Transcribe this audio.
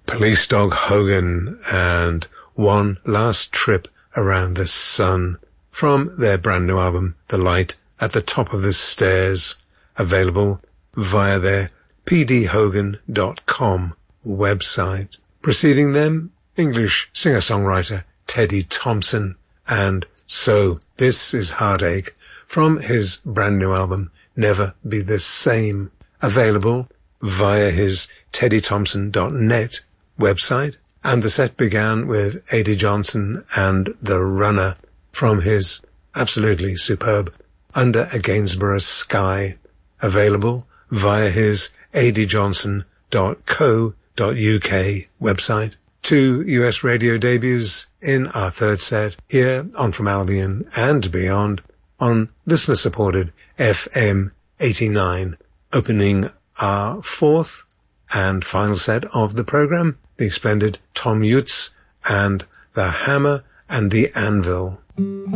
Police Dog Hogan and One Last Trip Around the Sun from their brand new album, The Light at the Top of the Stairs, available via their pdhogan.com website. Preceding them, English singer-songwriter Teddy Thompson and So This Is Heartache from his brand new album, Never Be the Same, available via his teddythompson.net website. And the set began with A.D. Johnson and The Runner from his absolutely superb Under a Gainsborough Sky, available via his adjohnson.co.uk website. 2 US radio debuts in our third set here on From Albion and Beyond on listener-supported FM 89, opening our fourth and final set of the program, the splendid Tom Utz and The Hammer and the Anvil.